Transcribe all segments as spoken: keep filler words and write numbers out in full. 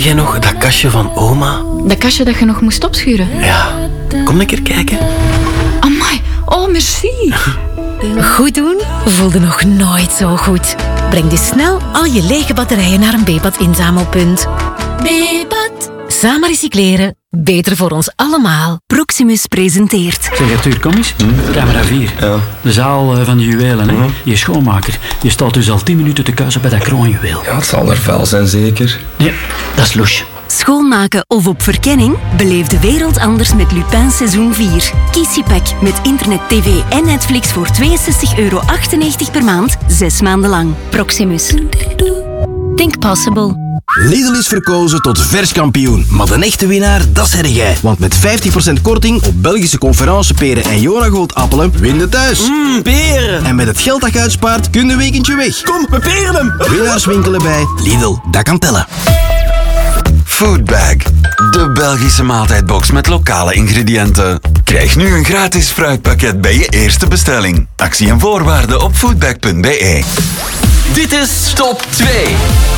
Weet jij nog dat kastje van oma? Dat kastje dat je nog moest opschuren? Ja, kom een keer kijken. Amai, oh merci. Goed doen voelde nog nooit zo goed. Breng dus snel al je lege batterijen naar een B-pad inzamelpunt. B-pad. Samen recycleren, beter voor ons allemaal. Proximus presenteert. Zeg Arthur, kom eens. Hm? Camera vier. Ja. De zaal van de juwelen, hè? Mm-hmm. Je schoonmaker. Je staat dus al tien minuten te kuisen bij dat kroonjuweel. Ja, het zal er vuil zijn, zeker. Nee, dat is louche. Schoonmaken of op verkenning? Beleef de wereld anders met Lupin seizoen vier. Kies je pack met internet, tv en Netflix voor tweeënzestig euro achtennegentig per maand, zes maanden lang. Proximus. Think possible. Lidl is verkozen tot verskampioen. Maar de echte winnaar, dat zeg jij. Want met vijftien procent korting op Belgische conferenceperen en Jonagold appelen, win je thuis. Mmm, peren. En met het geld dat je uitspaart, kun je een weekendje weg. Kom, we peren hem. Winnaars winkelen bij Lidl. Dat kan tellen. Foodbag, de Belgische maaltijdbox met lokale ingrediënten. Krijg nu een gratis fruitpakket bij je eerste bestelling. Actie en voorwaarden op foodbag punt b e. Dit is Top twee.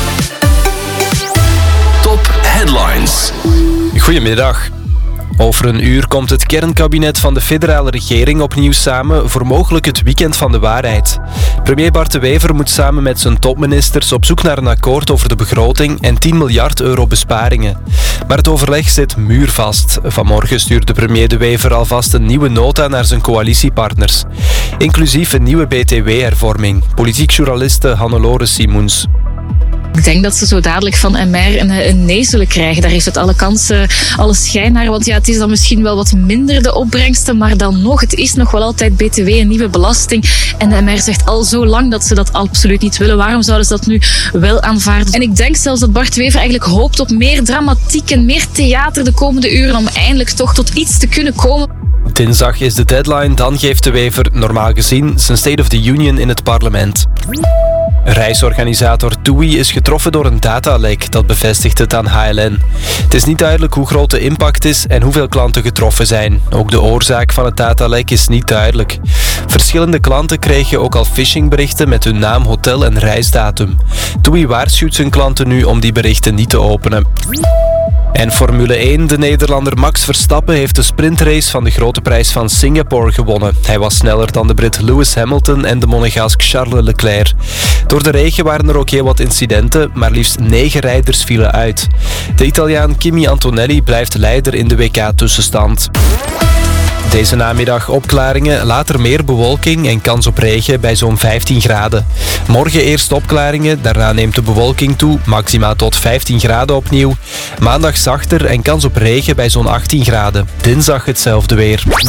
Top Headlines. Goedemiddag. Over een uur komt het kernkabinet van de federale regering opnieuw samen voor mogelijk het weekend van de waarheid. Premier Bart De Wever moet samen met zijn topministers op zoek naar een akkoord over de begroting en tien miljard euro besparingen. Maar het overleg zit muurvast. Vanmorgen stuurde premier De Wever alvast een nieuwe nota naar zijn coalitiepartners. Inclusief een nieuwe B T W-hervorming. Politiek journaliste Hannelore Simoens. Ik denk dat ze zo dadelijk van M R een, een nee zullen krijgen. Daar heeft het alle kansen, alle schijn naar. Want ja, het is dan misschien wel wat minder de opbrengsten, maar dan nog, het is nog wel altijd B T W, een nieuwe belasting. En de M R zegt al zo lang dat ze dat absoluut niet willen. Waarom zouden ze dat nu wel aanvaarden? En ik denk zelfs dat Bart De Wever eigenlijk hoopt op meer dramatiek en meer theater de komende uren om eindelijk toch tot iets te kunnen komen. Dinsdag is de deadline, dan geeft De Wever normaal gezien zijn State of the Union in het parlement. Reisorganisator TUI is getroffen door een datalek, dat bevestigt het aan H L N. Het is niet duidelijk hoe groot de impact is en hoeveel klanten getroffen zijn. Ook de oorzaak van het datalek is niet duidelijk. Verschillende klanten kregen ook al phishingberichten met hun naam, hotel en reisdatum. TUI waarschuwt zijn klanten nu om die berichten niet te openen. En Formule één, de Nederlander Max Verstappen heeft de sprintrace van de Grote Prijs van Singapore gewonnen. Hij was sneller dan de Brit Lewis Hamilton en de Monegask Charles Leclerc. Door de regen waren er ook heel wat incidenten, maar liefst negen rijders vielen uit. De Italiaan Kimi Antonelli blijft leider in de W K-tussenstand. Deze namiddag opklaringen, later meer bewolking en kans op regen bij zo'n vijftien graden. Morgen eerst opklaringen, daarna neemt de bewolking toe, maxima tot vijftien graden opnieuw. Maandag zachter en kans op regen bij zo'n achttien graden. Dinsdag hetzelfde weer.